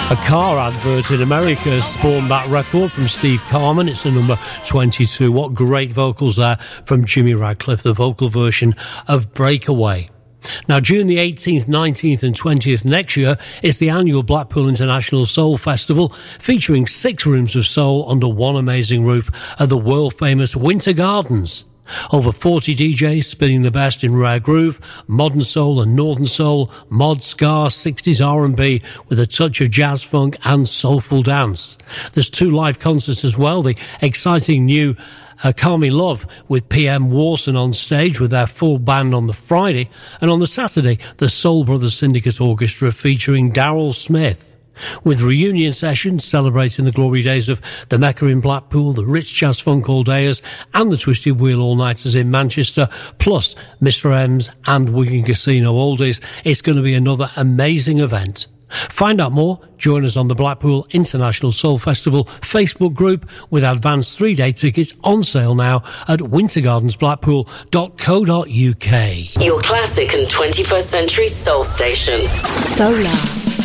A car advert in America spawned that record from Steve Carman. It's a number 22. What great vocals there from Jimmy Radcliffe, the vocal version of Breakaway. Now, June the 18th, 19th and 20th next year is the annual Blackpool International Soul Festival, featuring 6 rooms of soul under one amazing roof at the world-famous Winter Gardens. Over 40 DJs spinning the best in rare groove, modern soul and northern soul, mod, ska, 60s R&B with a touch of jazz funk and soulful dance. There's 2 live concerts as well, the exciting new Call Me Love with PM Warson on stage with their full band on the Friday, and on the Saturday the Soul Brothers Syndicate Orchestra featuring Daryl Smith, with reunion sessions celebrating the glory days of the Mecca in Blackpool, the Ritz Jazz Funk All Dayers and the Twisted Wheel All Nighters in Manchester, plus Mr M's and Wigan Casino Oldies. It's going to be another amazing event. Find out more, join us on the Blackpool International Soul Festival Facebook group with advanced 3-day tickets on sale now at wintergardensblackpool.co.uk. Your classic and 21st century soul station. Solar.